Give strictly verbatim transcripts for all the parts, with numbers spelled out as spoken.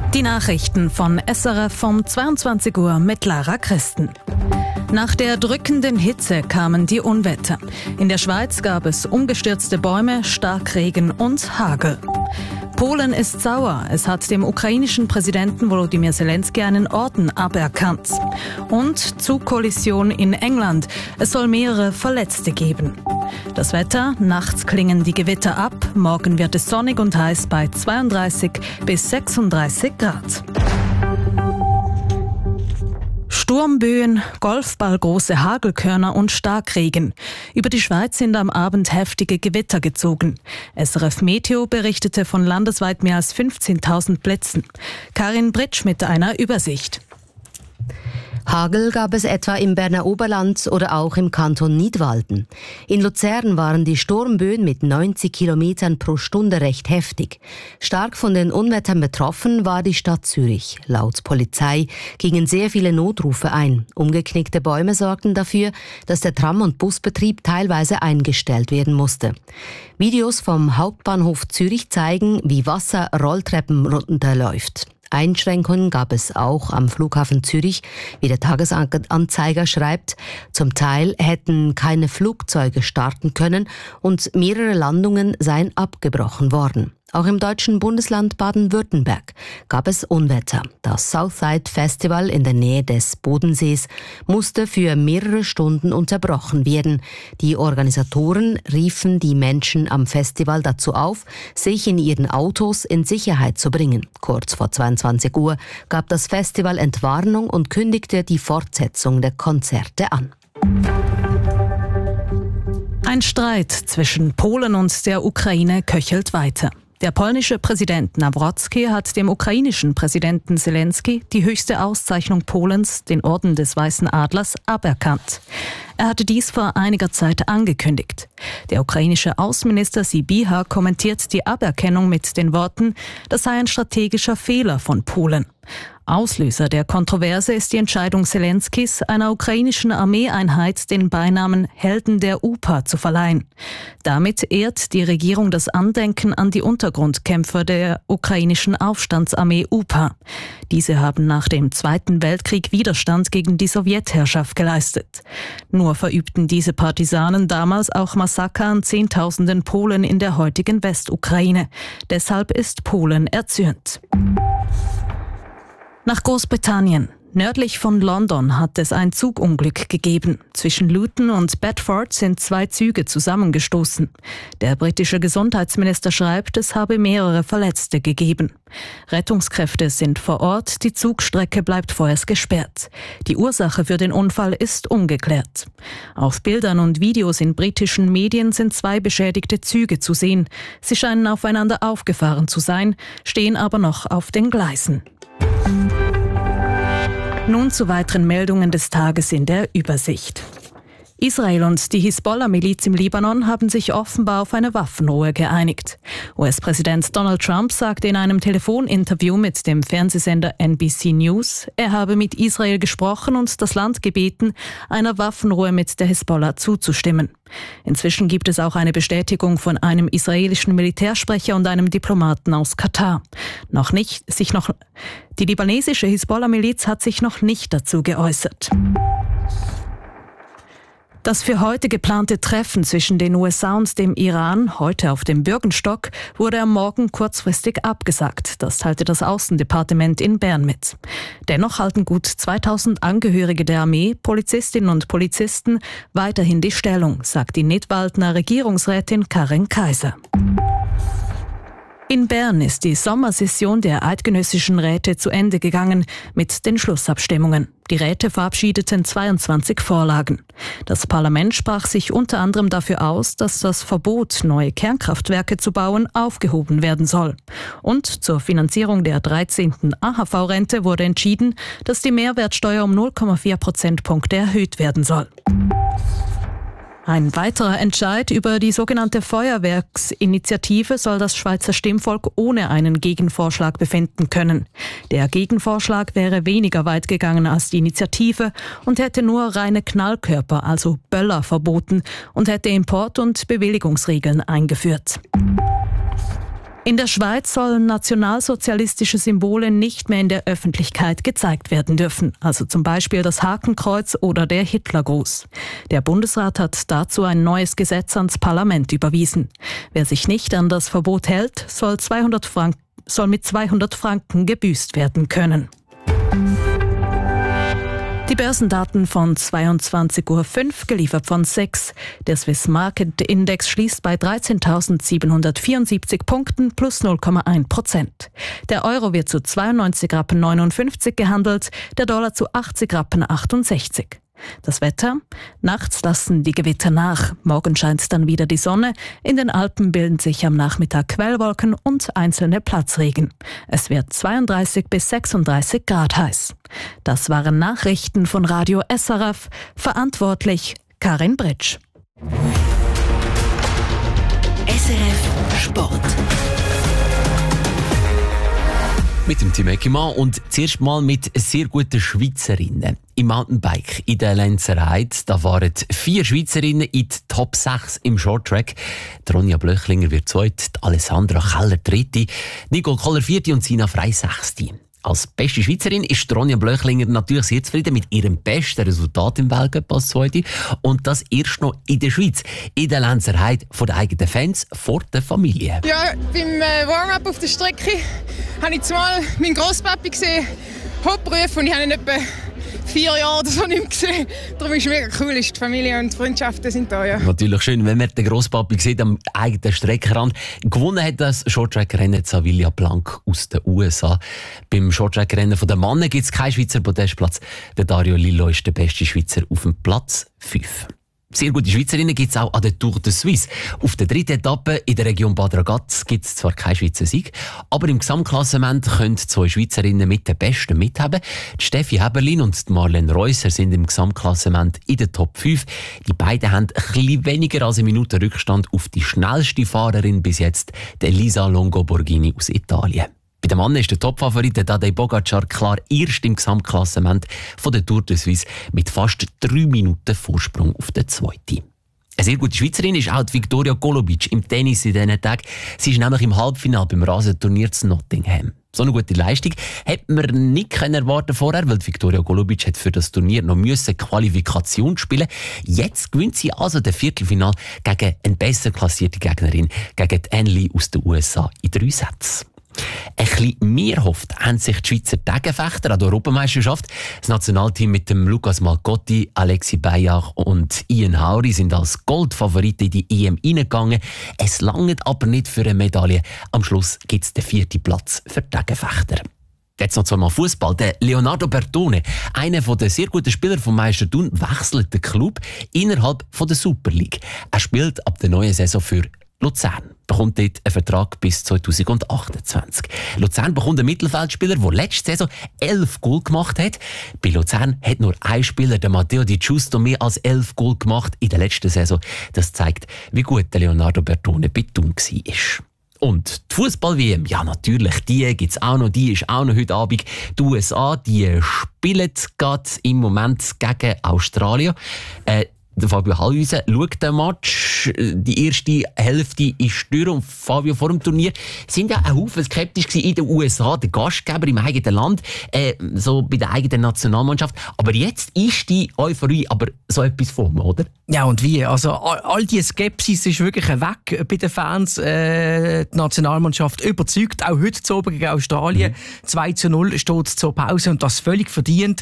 Die Nachrichten von S R F um zweiundzwanzig Uhr mit Lara Christen. Nach der drückenden Hitze kamen die Unwetter. In der Schweiz gab es umgestürzte Bäume, Starkregen und Hagel. Polen ist sauer. Es hat dem ukrainischen Präsidenten Volodymyr Zelensky einen Orden aberkannt. Und Zugkollision in England. Es soll mehrere Verletzte geben. Das Wetter: Nachts klingen die Gewitter ab. Morgen wird es sonnig und heiß bei zweiunddreißig bis sechsunddreißig Grad. Sturmböen, golfballgroße Hagelkörner und Starkregen. Über die Schweiz sind am Abend heftige Gewitter gezogen. S R F Meteo berichtete von landesweit mehr als fünfzehntausend Blitzen. Karin Britsch mit einer Übersicht. Hagel gab es etwa im Berner Oberland oder auch im Kanton Nidwalden. In Luzern waren die Sturmböen mit neunzig Kilometern pro Stunde recht heftig. Stark von den Unwettern betroffen war die Stadt Zürich. Laut Polizei gingen sehr viele Notrufe ein. Umgeknickte Bäume sorgten dafür, dass der Tram- und Busbetrieb teilweise eingestellt werden musste. Videos vom Hauptbahnhof Zürich zeigen, wie Wasser Rolltreppen runterläuft. Einschränkungen gab es auch am Flughafen Zürich, wie der Tagesanzeiger schreibt. Zum Teil hätten keine Flugzeuge starten können und mehrere Landungen seien abgebrochen worden. Auch im deutschen Bundesland Baden-Württemberg gab es Unwetter. Das Southside Festival in der Nähe des Bodensees musste für mehrere Stunden unterbrochen werden. Die Organisatoren riefen die Menschen am Festival dazu auf, sich in ihren Autos in Sicherheit zu bringen. Kurz vor zweiundzwanzig Uhr gab das Festival Entwarnung und kündigte die Fortsetzung der Konzerte an. Ein Streit zwischen Polen und der Ukraine köchelt weiter. Der polnische Präsident Nawrocki hat dem ukrainischen Präsidenten Zelensky die höchste Auszeichnung Polens, den Orden des Weißen Adlers, aberkannt. Er hatte dies vor einiger Zeit angekündigt. Der ukrainische Außenminister Sybiha kommentiert die Aberkennung mit den Worten, das sei ein strategischer Fehler von Polen. Auslöser der Kontroverse ist die Entscheidung Zelenskys, einer ukrainischen Armeeeinheit den Beinamen Helden der U P A zu verleihen. Damit ehrt die Regierung das Andenken an die Untergrundkämpfer der ukrainischen Aufstandsarmee U P A. Diese haben nach dem Zweiten Weltkrieg Widerstand gegen die Sowjetherrschaft geleistet. Nur verübten diese Partisanen damals auch Massaker an Zehntausenden Polen in der heutigen Westukraine. Deshalb ist Polen erzürnt. Nach Großbritannien. Nördlich von London hat es ein Zugunglück gegeben. Zwischen Luton und Bedford sind zwei Züge zusammengestoßen. Der britische Gesundheitsminister schreibt, es habe mehrere Verletzte gegeben. Rettungskräfte sind vor Ort, die Zugstrecke bleibt vorerst gesperrt. Die Ursache für den Unfall ist ungeklärt. Auf Bildern und Videos in britischen Medien sind zwei beschädigte Züge zu sehen. Sie scheinen aufeinander aufgefahren zu sein, stehen aber noch auf den Gleisen. Nun zu weiteren Meldungen des Tages in der Übersicht. Israel und die Hisbollah-Miliz im Libanon haben sich offenbar auf eine Waffenruhe geeinigt. U S-Präsident Donald Trump sagte in einem Telefoninterview mit dem Fernsehsender N B C News, er habe mit Israel gesprochen und das Land gebeten, einer Waffenruhe mit der Hisbollah zuzustimmen. Inzwischen gibt es auch eine Bestätigung von einem israelischen Militärsprecher und einem Diplomaten aus Katar. Noch nicht, sich noch, die libanesische Hisbollah-Miliz hat sich noch nicht dazu geäußert. Das für heute geplante Treffen zwischen den U S A und dem Iran, heute auf dem Bürgenstock, wurde am Morgen kurzfristig abgesagt. Das teilte das Außendepartement in Bern mit. Dennoch halten gut zweitausend Angehörige der Armee, Polizistinnen und Polizisten weiterhin die Stellung, sagt die Nidwaldner Regierungsrätin Karin Kaiser. In Bern ist die Sommersession der eidgenössischen Räte zu Ende gegangen mit den Schlussabstimmungen. Die Räte verabschiedeten zweiundzwanzig Vorlagen. Das Parlament sprach sich unter anderem dafür aus, dass das Verbot, neue Kernkraftwerke zu bauen, aufgehoben werden soll. Und zur Finanzierung der dreizehnten A H V-Rente wurde entschieden, dass die Mehrwertsteuer um null Komma vier Prozentpunkte erhöht werden soll. Ein weiterer Entscheid über die sogenannte Feuerwerksinitiative soll das Schweizer Stimmvolk ohne einen Gegenvorschlag befinden können. Der Gegenvorschlag wäre weniger weit gegangen als die Initiative und hätte nur reine Knallkörper, also Böller, verboten und hätte Import- und Bewilligungsregeln eingeführt. In der Schweiz sollen nationalsozialistische Symbole nicht mehr in der Öffentlichkeit gezeigt werden dürfen, also zum Beispiel das Hakenkreuz oder der Hitlergruß. Der Bundesrat hat dazu ein neues Gesetz ans Parlament überwiesen. Wer sich nicht an das Verbot hält, soll, zweihundert Franken, soll mit zweihundert Franken gebüßt werden können. Die Börsendaten von zweiundzwanzig Uhr fünf, geliefert von SEX. Der Swiss Market Index schließt bei dreizehntausendsiebenhundertvierundsiebzig Punkten plus null Komma eins Prozent. Der Euro wird zu zweiundneunzig Rappen neunundfünfzig gehandelt, der Dollar zu achtzig Rappen achtundsechzig. Das Wetter? Nachts lassen die Gewitter nach. Morgen scheint dann wieder die Sonne. In den Alpen bilden sich am Nachmittag Quellwolken und einzelne Platzregen. Es wird zweiunddreißig bis sechsunddreißig Grad heiß. Das waren Nachrichten von Radio S R F. Verantwortlich Karin Britsch. S R F Sport. Mit dem Team Eckimann und zuerst mal mit sehr guten Schweizerinnen. Im Mountainbike in der Lenzerheide, da waren vier Schweizerinnen in die Top sechs im Shorttrack. Ronja Blöchlinger wird zweite, Alessandra Keller dritte, Nicole Koller vierte und Sina Frey sechste. Als beste Schweizerin ist Ronja Blöchlinger natürlich sehr zufrieden mit ihrem besten Resultat im Weltcup als Zweite. Und das erst noch in der Schweiz, in der Lenzerheide, von den eigenen Fans, vor der Familie. Ja, beim äh, Warm-up auf der Strecke habe ich zumal meinen Grosspapi gesehen, Hauptberuf, und ich habe ihn etwa vier Jahre oder so nicht mehr gesehen. Darum ist es mega cool, ist die Familie und die Freundschaften sind da. Ja. Natürlich schön, wenn man den Grosspapi sieht am eigenen Streckenrand. Gewonnen hat das Shorttrack-Rennen Savilia Blanc aus den U S A. Beim Shorttrack-Rennen der Männer gibt es keinen Schweizer Podestplatz. Der Dario Lillo ist der beste Schweizer auf dem Platz fünf. Sehr gute Schweizerinnen gibt es auch an der Tour de Suisse. Auf der dritten Etappe in der Region Bad Ragaz gibt es zwar keinen Schweizer Sieg, aber im Gesamtklassement können zwei Schweizerinnen mit den Besten mithaben. Die Steffi Heberlin und die Marlene Reusser sind im Gesamtklassement in der Top fünf. Die beiden haben ein bisschen weniger als eine Minute Rückstand auf die schnellste Fahrerin bis jetzt, die Elisa Longo Borghini aus Italien. Bei den Männern ist der Topfavorit Tadej Pogacar klar erst im Gesamtklassement von der Tour de Suisse mit fast drei Minuten Vorsprung auf den Zweiten. Eine sehr gute Schweizerin ist auch die Viktoria Golubic im Tennis in diesen Tagen. Sie ist nämlich im Halbfinale beim Rasenturnier zu Nottingham. So eine gute Leistung hätte man nicht erwarten vorher, weil Viktoria Golubic hat für das Turnier noch müssen Qualifikation spielen. Jetzt gewinnt sie also das Viertelfinale gegen eine besser klassierte Gegnerin, gegen die Anne Lee aus den U S A in drei Sätzen. Ein bisschen mehr hofft haben sich die Schweizer Tagenfechter an der Europameisterschaft. Das Nationalteam mit dem Lukas Malcotti, Alexi Bayach und Ian Hauri sind als Goldfavoriten in die E M hineingegangen. Es langt aber nicht für eine Medaille. Am Schluss gibt es den vierten Platz für die Tagenfechter. Jetzt noch zweimal Fußball. Der Leonardo Bertone, einer der sehr guten Spieler vom Meister Thun, wechselt den Club innerhalb der Super League. Er spielt ab der neuen Saison für Luzern, bekommt dort einen Vertrag bis zweitausendachtundzwanzig. Luzern bekommt einen Mittelfeldspieler, der letzte Saison elf Goal gemacht hat. Bei Luzern hat nur ein Spieler, der Matteo Di Giusto, mehr als elf Goal gemacht in der letzten Saison. Das zeigt, wie gut der Leonardo Bertone bei Thun war. Und die Fußball-W M, ja natürlich, die gibt es auch noch, die ist auch noch heute Abend. Die U S A, die spielen gerade im Moment gegen Australien. Äh, Der Fabio Hallhuisen schaut den Match. Die erste Hälfte ist durch. Und Fabio, vor dem Turnier sind ja ein Haufen skeptisch in den U S A, der Gastgeber im eigenen Land, äh, so bei der eigenen Nationalmannschaft. Aber jetzt ist die Euphorie aber so etwas von, oder? Ja, und wie? Also all, all die Skepsis ist wirklich weg bei den Fans. Äh, die Nationalmannschaft überzeugt, auch heute zu oben gegen Australien. Mhm. zwei zu null steht zur Pause und das völlig verdient.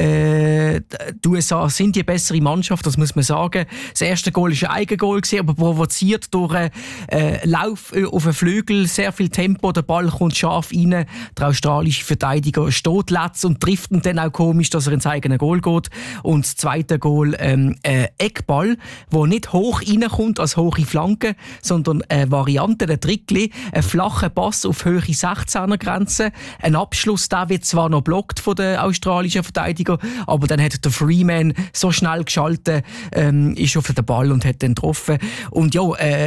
Äh, die U S A sind die bessere Mannschaft, das muss man sagen. Das erste Goal war ein Eigengoal, aber provoziert durch einen äh, Lauf auf den Flügel, sehr viel Tempo, der Ball kommt scharf rein. Der australische Verteidiger steht letzt und trifft ihn dann auch komisch, dass er ins eigene Goal geht. Und das zweite Goal, ähm, äh, Eckball, der nicht hoch reinkommt als hohe Flanke, sondern eine Variante, ein Trickli, ein flacher Pass auf Höhe sechzehner Grenze. Ein Abschluss, der wird zwar noch blockt von den australischen Verteidiger, aber dann hat der Freeman so schnell geschaltet, ähm, ist auf den Ball und hat dann getroffen. Und ja, äh,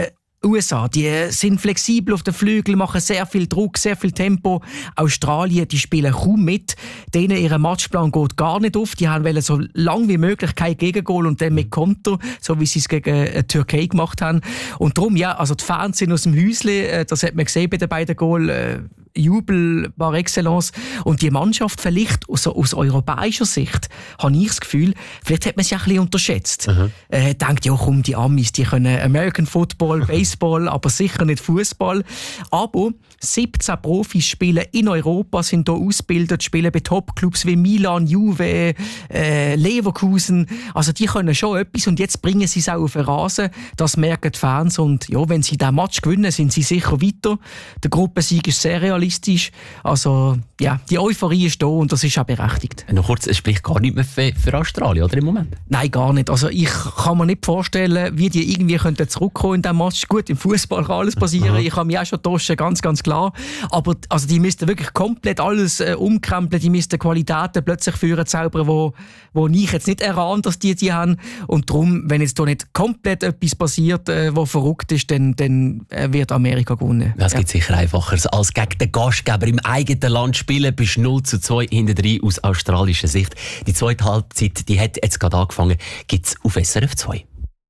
U S A, die sind flexibel auf den Flügeln, machen sehr viel Druck, sehr viel Tempo. Australien, die spielen kaum mit. Denen ihr Matchplan geht gar nicht auf. Die haben so lange wie möglich kein Gegengol und dann mit Konter, so wie sie es gegen äh, Türkei gemacht haben. Und darum, ja, also die Fans sind aus dem Häusle, äh, das hat man gesehen bei den beiden Goal, äh, Jubel par excellence. Und die Mannschaft vielleicht aus, aus europäischer Sicht, habe ich das Gefühl, vielleicht hat man sie ein bisschen unterschätzt. Mhm. Äh, denkt, ja komm, die Amis, die können American Football, Baseball, aber sicher nicht Fußball. Aber siebzehn Profis spielen in Europa, sind hier ausgebildet, spielen bei Top-Clubs wie Milan, Juve, äh, Leverkusen. Also die können schon etwas und jetzt bringen sie es auch auf den Rasen. Das merken die Fans und ja, wenn sie diesen Match gewinnen, sind sie sicher weiter. Der Gruppensieg ist sehr realistisch. Also ja, die Euphorie ist da und das ist auch berechtigt. Noch kurz, es spricht gar nicht mehr für, für Australien, oder im Moment? Nein, gar nicht. Also ich kann mir nicht vorstellen, wie die irgendwie könnten zurückkommen in diesem Match. Gut, im Fußball kann alles passieren. Mhm. Ich habe mich auch schon getauscht, ganz, ganz klar. Aber also die müssten wirklich komplett alles äh, umkrempeln. Die müssten Qualitäten plötzlich führen, zaubern, wo, wo ich jetzt nicht erahne, dass die die haben. Und darum, wenn jetzt da nicht komplett etwas passiert, äh, was verrückt ist, dann, dann äh, wird Amerika gewinnen. Das ja. gibt sicher einfacher als gegen den Gastgeber im eigenen Land spielen. Bis null zu zwei hinten drin aus australischer Sicht. Die zweite Halbzeit, die hat jetzt gerade angefangen, gibt es auf S R F zwei.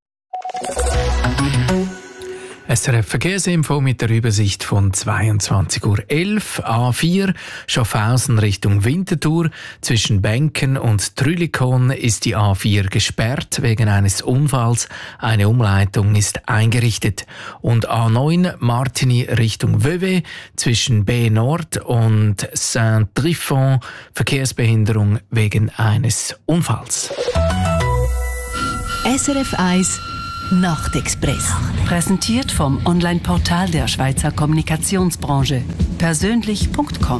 S R F Verkehrsinfo mit der Übersicht von zweiundzwanzig Uhr elf. A vier Schaffhausen Richtung Winterthur. Zwischen Benken und Trülikon ist die A vier gesperrt wegen eines Unfalls. Eine Umleitung ist eingerichtet. Und A neun Martigny Richtung Vevey. Zwischen B Nord und Saint-Trifon Verkehrsbehinderung wegen eines Unfalls. S R F eins Nachtexpress. Präsentiert vom Online-Portal der Schweizer Kommunikationsbranche. persönlich punkt com.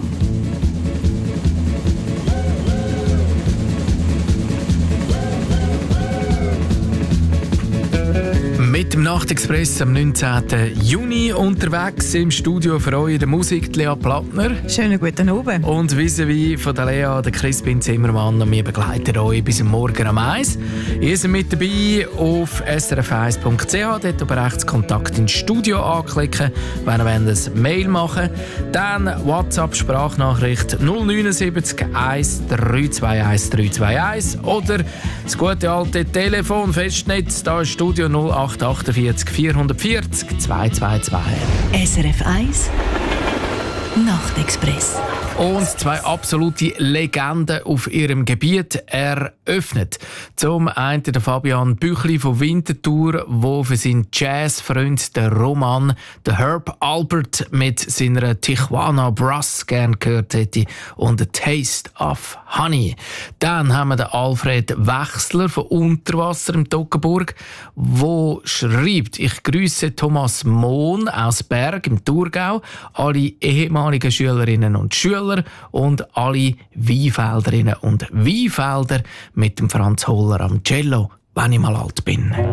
Mit dem Nachtexpress am neunzehnten Juni unterwegs im Studio für euch der Musik Lea Plattner. Schönen guten Abend. Und vis-à-vis von der Lea, der Crispin Zimmermann, und wir begleiten euch bis Morgen um eins. Ihr seid mit dabei auf s r f eins punkt c h, dort oben rechts Kontakt ins Studio anklicken, wenn ihr ein Mail machen wollt. Dann WhatsApp-Sprachnachricht null neun sieben eins drei zwei eins drei zwei eins oder das gute alte Telefon, Festnetz, da ist Studio null acht achtundvierzig vierhundertvierzig zweihundertzweiundzwanzig. S R F eins Nachtexpress. Und zwei absolute Legenden auf ihrem Gebiet eröffnet. Zum einen der Fabian Büchli von Winterthur, der für seinen Jazzfreund, den Roman, den Herb Albert, mit seiner Tijuana Brass gern gehört hätte und A Taste of Honey. Dann haben wir den Alfred Wechsler von Unterwasser im Toggenburg, der schreibt: Ich grüße Thomas Mohn aus Berg im Thurgau, alle ehemaligen Schülerinnen und Schüler und alle Weinfelderinnen und Weinfelder mit dem Franz Holler am Cello, wenn ich mal alt bin.